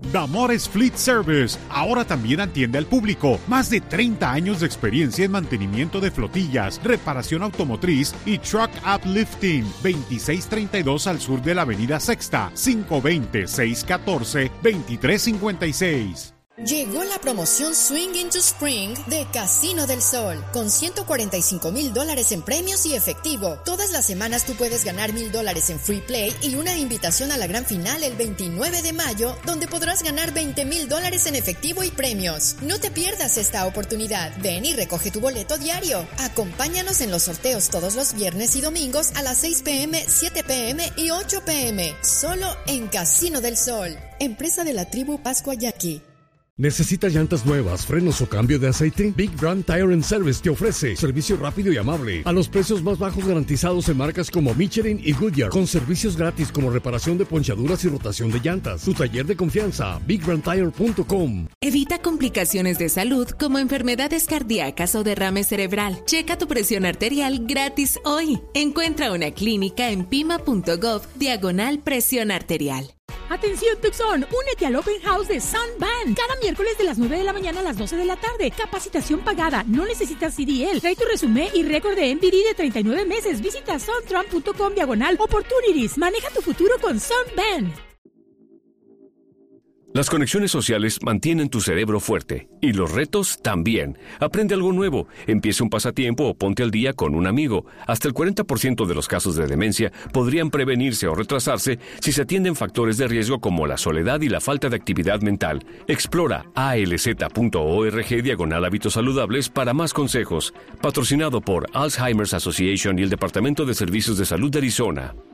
Damores Fleet Service, ahora también atiende al público. Más de 30 años de experiencia en mantenimiento de flotillas, reparación automotriz y truck uplifting. 2632 al sur de la avenida Sexta, 520-614-2356. Llegó la promoción Swing into Spring de Casino del Sol, con $145,000 en premios y efectivo. Todas las semanas tú puedes ganar $1,000 en free play y una invitación a la gran final el 29 de mayo, donde podrás ganar $20,000 en efectivo y premios. No te pierdas esta oportunidad. Ven y recoge tu boleto diario. Acompáñanos en los sorteos todos los viernes y domingos a las 6 p.m., 7 p.m. y 8 p.m. Solo en Casino del Sol. Empresa de la tribu Pascua Yaqui. ¿Necesitas llantas nuevas, frenos o cambio de aceite? Big Brand Tire and Service te ofrece servicio rápido y amable a los precios más bajos garantizados en marcas como Michelin y Goodyear, con servicios gratis como reparación de ponchaduras y rotación de llantas. Tu taller de confianza, BigBrandTire.com. Evita complicaciones de salud como enfermedades cardíacas o derrame cerebral. Checa tu presión arterial gratis hoy. Encuentra una clínica en pima.gov/presión arterial. Atención Tucson, únete al Open House de Sunban. Cada miércoles de las 9 de la mañana a las 12 de la tarde. Capacitación pagada, no necesitas CDL. Trae tu resumen y récord de MVD de 39 meses. Visita suntran.com/opportunities. Maneja tu futuro con Sunban. Las conexiones sociales mantienen tu cerebro fuerte y los retos también. Aprende algo nuevo, empieza un pasatiempo o ponte al día con un amigo. Hasta el 40% de los casos de demencia podrían prevenirse o retrasarse si se atienden factores de riesgo como la soledad y la falta de actividad mental. Explora alz.org/hábitos saludables para más consejos. Patrocinado por Alzheimer's Association y el Departamento de Servicios de Salud de Arizona.